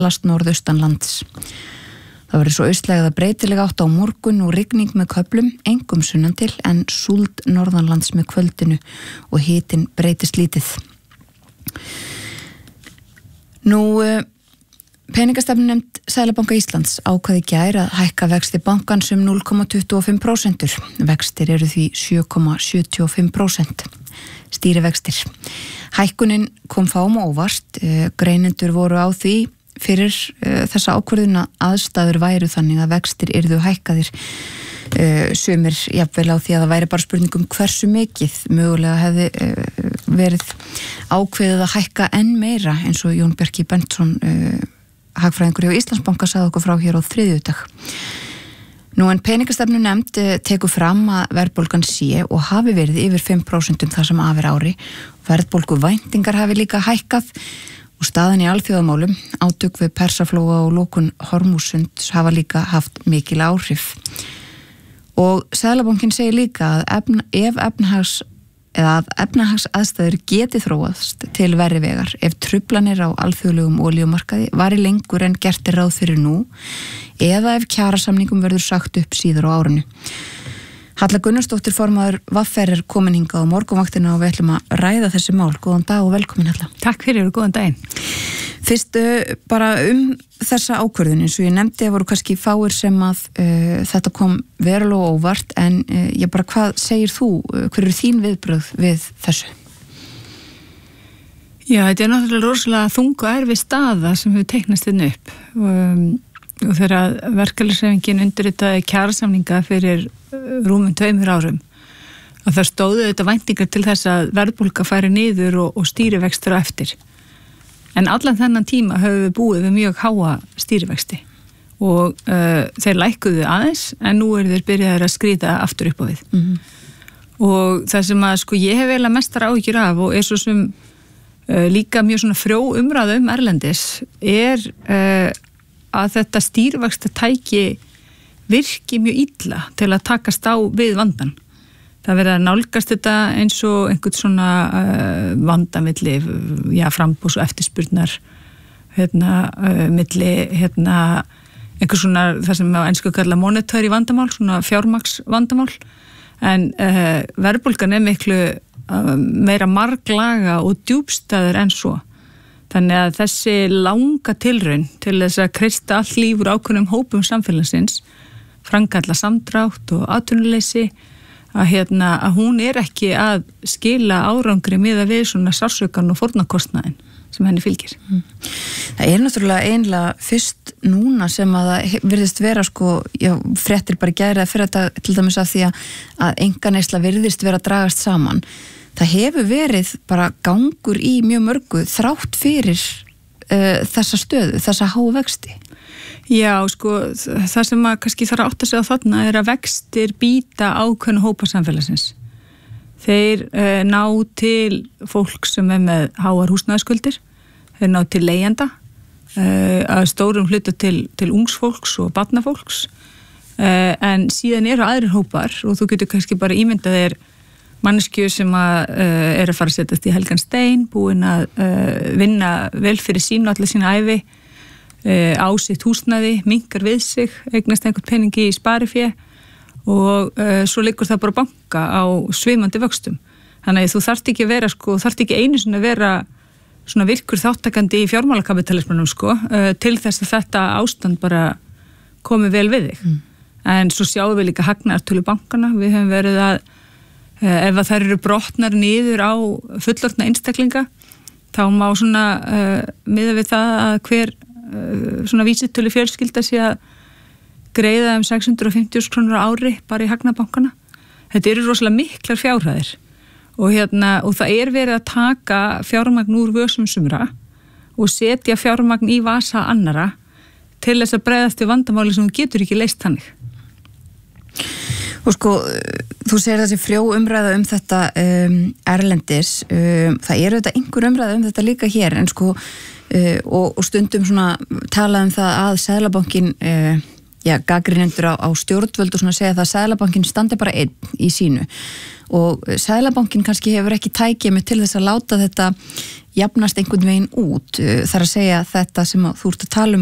last norðaustanlands. Það verður svo austlægða breytilega átt á morgun og rigning með köflum, engum sunnan til, en súld norðanlands með kvöldinu og hitinn breytist lítið. Peningastefnunefnd Seðlabanka Íslands ákvað í gær að hækka vexti bankans 0,25%. Vextir eru því 7,75%. Stýrivextir. Hækkunin kom fáum óvart, greinendur voru á því fyrir þessa ákvörðuna aðstæður væru þannig að vextir yrðu hækkaðir, sumir jafnvel á því að það væri bara spurningum hversu mikið mögulega hefði verið ákveðið að hækka enn meira, eins og Jón Bjarki Bentsson hagfræðingur hjá Íslandsbanka sagði okkur frá hér á þriðjudag. En peningastefnunefnd tekur fram að verðbólgan sé og hafi verið yfir 5% þar sem af ári. Verðbólguvæntingar hafi líka hækkað og staðan í alþjóðamálum, átök við Persaflóa og lokun Hormúsunds hafa líka haft mikil áhrif. Og Seðlabankinn segir líka að ef efnahagsaðstæður geti þróast til verri vegar, ef truflanir á alþjóðlegum olíumarkaði vari lengur en gert ráð fyrir nú, eða ef kjarasamningum verður sagt upp síðar á árinu. Halla Gunnarsdóttir formaður VR er komin hingað á morgunvaktina og við ætlum að ræða þessi mál. Góðan dag og velkomin Halla. Takk fyrir og góðan daginn. Fyrst bara þessa ákvörðun, eins og ég nefndi að voru kannski fáir sem að þetta kom verulega óvart, en hvað segir þú, hver eru þín viðbrögð við þessu? Já, þetta er náttúrulega rosalega þung og erfið staða sem hefur teiknast hérna upp og þegar verkalýðshreyfingin undirritaði kjarasamninga fyrir rúmum 2 árum að það stóðu þetta væntingar til þess að verðbólga færi niður og stýrivextir á eftir. En allan þennan tíma höfum við búið við mjög háa stýrivexti og þeir lækkuðu aðeins en nú eru þeir byrjaðir að skríða aftur upp á við. Og það sem að ég hef eiginlega mestar áhyggjur af og er svo sem líka mjög svona frjó umræða erlendis er að þetta stýrivaxtatæki virki mjög illa til að takast á við vandan. Það verður að nálgast þetta eins og einhvern svona vandamilli, framboðs og eftirspurnar, milli, einhver svona, það sem á ensku kalla monetary vandamál, svona fjármagnsvandamál, en verðbólgan er miklu meira marglaga og djúpstæður en svo. Þannig að þessi langa tilraun til þess að kreista allt líf úr ákveðnum hópum samfélagsins, framkalla samdrátt og atvinnuleysi, að hún er ekki að skila árangri miðað við svona sársaukann og fórnarkostnaðinn sem henni fylgir. Það er náttúrulega einlega fyrst núna sem að það virðist vera fréttir bara gæra fyrir þetta til dæmis af því að einkaneysla virðist vera að dragast saman. Það hefur verið bara gangur í mjög mörgu þrátt fyrir þessa stöðu, þessa háu vexti. Já, það sem að kannski þarf að átta sig á þarna er að vextir býta ákveðnu hópa samfélagsins. Þeir ná til fólk sem er með háar húsnæðisskuldir, þeir ná til leigjenda, að stórum hluta til ungs fólks og barnafólks, en síðan eru aðrir hópar og þú getur kannski bara ímyndað þér manneskju sem er að fara að setjast í helgan stein, búin að vinna vel fyrir sín og allir sína ævi, á sitt húsnæði, minkar við sig, eignast einhvern peningi í sparifé og svo liggur það bara banka á svimandi vöxtum. Þannig að þú þarft ekki að vera, þarft ekki einu sinni að vera svona virkur þáttakandi í fjármálakapitalismanum til þess að þetta ástand bara komi vel við þig. En svo sjáum við líka hagnaðartölu bankana, við höfum verið að ef að þær eru brotnar niður á fullorðna einstaklinga, þá má svona miða við það að hver svona vísitölu fjölskylda sé að greiða 650.000 krónur á ári bara í hagnaðarbankana. Þetta eru rosalega miklar fjárhæðir og það er verið að taka fjármagn úr vösum sumra og setja fjármagn í vasa annara til þess að bregðast við vandamáli sem þú getur ekki leyst þannig. Og þú segir þessi frjó umræða þetta erlendis, það eru þetta einhver umræða þetta líka hér, en og stundum svona talað það að Seðlabankinn gagnrýnendur á stjórnvöld og svona segja það að Seðlabankinn standi bara einn í sínu og Seðlabankinn kannski hefur ekki tækið með til þess að láta þetta jafnast einhvern veginn út, þar að segja þetta sem þú ert að tala